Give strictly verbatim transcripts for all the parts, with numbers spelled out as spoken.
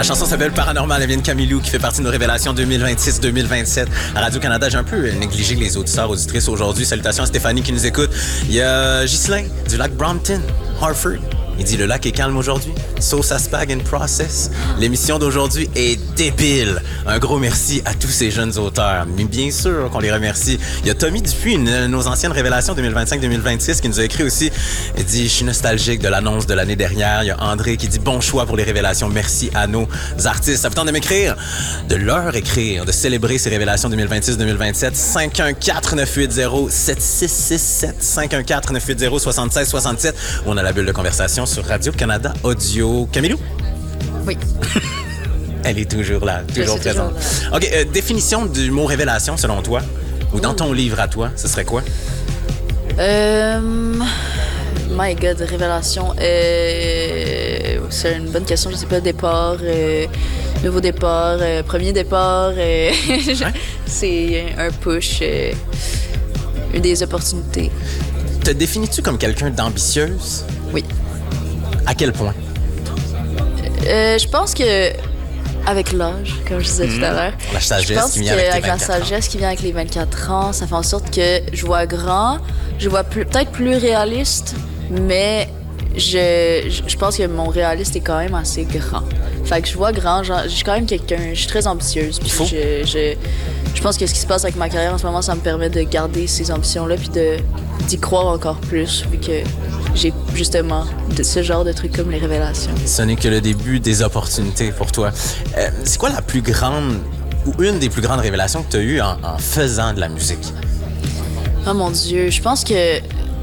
La chanson s'appelle Paranormal, elle vient de Camilou, qui fait partie de nos révélations deux mille vingt-six deux mille vingt-sept. À Radio-Canada, j'ai un peu négligé les auditeurs, auditrices aujourd'hui. Salutations à Stéphanie qui nous écoute. Il y a Ghislain du lac Brompton, Harford. Il dit « Le lac est calme aujourd'hui. Sauce à spag in process. » L'émission d'aujourd'hui est débile. Un gros merci à tous ces jeunes auteurs. Mais bien sûr qu'on les remercie. Il y a Tommy Dupuis, une de nos anciennes révélations deux mille vingt-cinq deux mille vingt-six, qui nous a écrit aussi. Il dit « Je suis nostalgique de l'annonce de l'année dernière. » Il y a André qui dit « Bon choix pour les révélations. Merci à nos artistes. » Ça vous tente de m'écrire, de leur écrire, de célébrer ces révélations deux mille vingt-six deux mille vingt-sept. cinq un quatre neuf huit zéro sept six six sept cinq un quatre neuf huit zéro sept six six sept. On a la bulle de conversation sur Radio-Canada Audio. Camilou? Oui. Elle est toujours là, toujours présente. Toujours là. OK, euh, définition du mot révélation selon toi, ou dans ton livre à toi, ce serait quoi? Euh... My God, révélation. Euh... C'est une bonne question, je sais pas, départ, euh... nouveau départ, euh... premier départ, euh... ouais. C'est un push, euh... une des opportunités. Te définis-tu comme quelqu'un d'ambitieuse? Oui. À quel point? Euh, je pense que avec l'âge, comme je disais mmh. tout à l'heure, la sagesse qui vient avec, avec la sagesse qui vient avec les vingt-quatre ans, ça fait en sorte que je vois grand, je vois plus, peut-être plus réaliste, mais je, je, je pense que mon réaliste est quand même assez grand. Fait que je vois grand, genre, je suis quand même quelqu'un, je suis très ambitieuse. Puis faut. Je, je, je pense que ce qui se passe avec ma carrière en ce moment, ça me permet de garder ces ambitions-là puis de, d'y croire encore plus, vu que j'ai justement de ce genre de trucs comme les révélations. Ce n'est que le début des opportunités pour toi. Euh, c'est quoi la plus grande ou une des plus grandes révélations que tu as eues en, en faisant de la musique? Oh mon Dieu, je pense que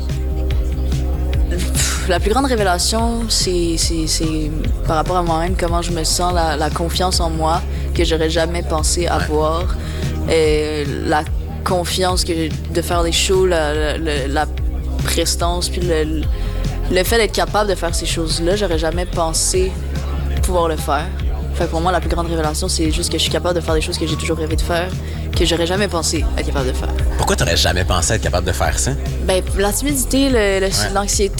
pff, la plus grande révélation, c'est, c'est, c'est par rapport à moi-même, comment je me sens, la, la confiance en moi que j'aurais jamais pensé avoir, ouais. Et la confiance que, de faire des shows, la, la, la prestance, puis le, le fait d'être capable de faire ces choses-là, j'aurais jamais pensé pouvoir le faire. Fait que pour moi, la plus grande révélation, c'est juste que je suis capable de faire des choses que j'ai toujours rêvé de faire, que j'aurais jamais pensé être capable de faire. Pourquoi t'aurais jamais pensé être capable de faire ça? Ben, la timidité, le, le, ouais. l'anxiété,